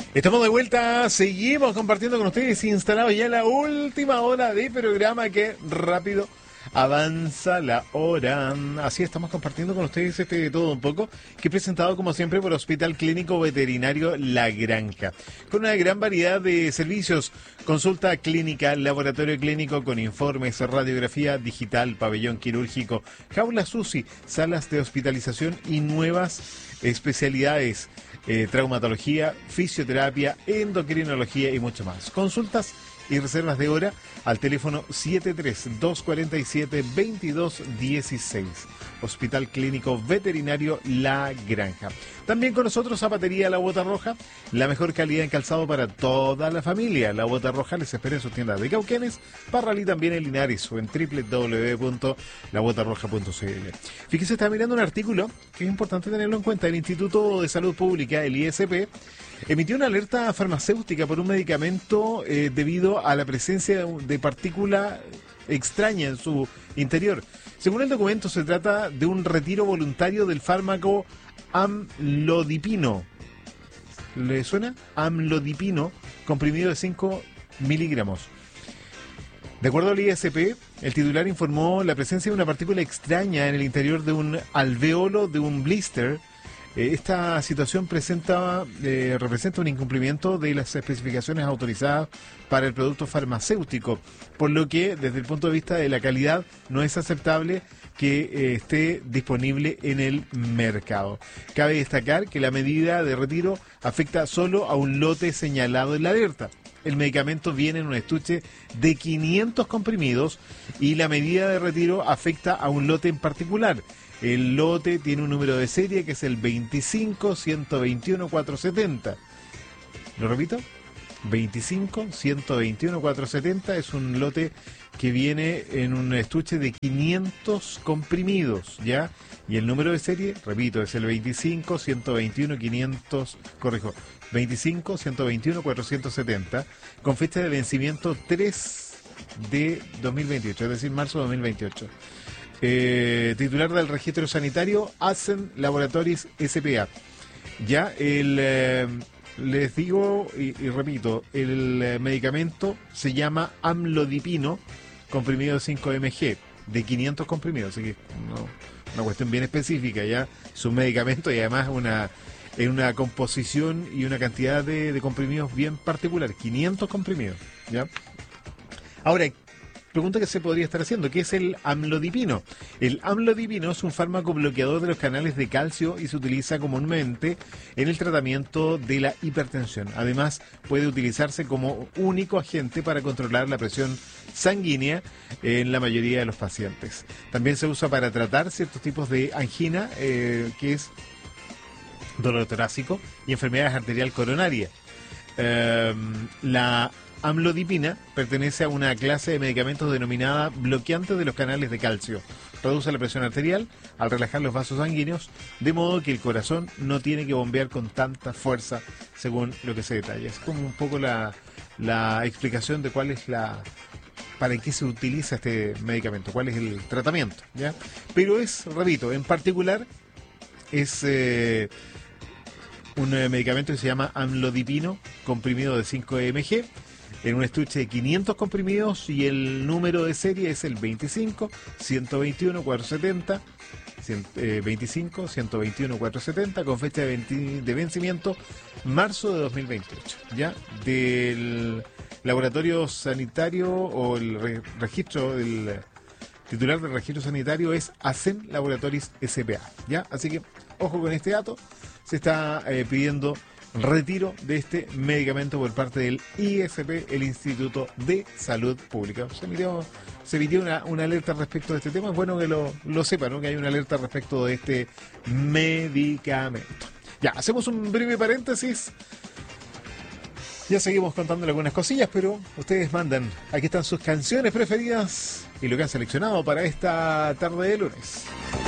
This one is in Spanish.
Estamos de vuelta, seguimos compartiendo con ustedes, instalados ya en la última hora de programa, que rápido avanza la hora. Así estamos compartiendo con ustedes de todo un poco, que he presentado como siempre por Hospital Clínico Veterinario La Granja, con una gran variedad de servicios: consulta clínica, laboratorio clínico con informes, radiografía digital, pabellón quirúrgico, jaulas UCI, salas de hospitalización y nuevas especialidades. Traumatología, fisioterapia, endocrinología y mucho más. Consultas y reservas de hora al teléfono 73247-2216. Hospital Clínico Veterinario La Granja. También con nosotros Zapatería La Bota Roja, la mejor calidad en calzado para toda la familia. La Bota Roja les espera en sus tiendas de Cauquenes, Parral y también en Linares, o en www.labotarroja.cl. Fíjese, está mirando un artículo que es importante tenerlo en cuenta. El Instituto de Salud Pública, el ISP, emitió una alerta farmacéutica por un medicamento debido a la presencia de partícula extraña en su interior. Según el documento, se trata de un retiro voluntario del fármaco amlodipino. ¿Le suena? Amlodipino, comprimido de 5 miligramos. De acuerdo al ISP, el titular informó la presencia de una partícula extraña en el interior de un alveolo de un blister. Esta situación representa un incumplimiento de las especificaciones autorizadas para el producto farmacéutico, por lo que desde el punto de vista de la calidad no es aceptable que esté disponible en el mercado. Cabe destacar que la medida de retiro afecta solo a un lote señalado en la alerta. El medicamento viene en un estuche de 500 comprimidos y la medida de retiro afecta a un lote en particular. El lote tiene un número de serie que es el 25-121-470. ¿Lo repito? 25-121-470 es un lote que viene en un estuche de 500 comprimidos, ¿ya? Y el número de serie, repito, es el 25-121-500, corrijo, 25-121-470, con fecha de vencimiento 3 de 2028, es decir, marzo de 2028. Titular del registro sanitario, Hacen Laboratories S.p.A. Ya, les digo y repito, el medicamento se llama amlodipino, comprimido de 5 mg, de 500 comprimidos, así que una cuestión bien específica, ya, es un medicamento y además en una composición y una cantidad de comprimidos bien particular, 500 comprimidos, ya. Ahora, pregunta que se podría estar haciendo: ¿qué es el amlodipino? El amlodipino es un fármaco bloqueador de los canales de calcio y se utiliza comúnmente en el tratamiento de la hipertensión. Además, puede utilizarse como único agente para controlar la presión sanguínea en la mayoría de los pacientes. También se usa para tratar ciertos tipos de angina, que es dolor torácico, y enfermedades arterial coronaria. La amlodipina pertenece a una clase de medicamentos denominada bloqueantes de los canales de calcio. Reduce la presión arterial al relajar los vasos sanguíneos, de modo que el corazón no tiene que bombear con tanta fuerza, según lo que se detalla. Es como un poco la explicación de cuál es para qué se utiliza este medicamento, cuál es el tratamiento, ¿ya? Pero es, repito, en particular es un medicamento que se llama amlodipino, comprimido de 5 mg, en un estuche de 500 comprimidos, y el número de serie es el 25-121-470, 25-121-470, con fecha de vencimiento marzo de 2028, ¿ya? Del laboratorio sanitario, o el registro, el titular del registro sanitario es Hacen Laboratories S.p.A., ¿ya? Así que, ojo con este dato, se está pidiendo retiro de este medicamento por parte del ISP, el Instituto de Salud Pública. Se emitió una alerta respecto de este tema. Es bueno que lo sepan, ¿no? Que hay una alerta respecto de este medicamento. Ya, hacemos un breve paréntesis. Ya seguimos contando algunas cosillas, pero ustedes mandan. Aquí están sus canciones preferidas y lo que han seleccionado para esta tarde de lunes.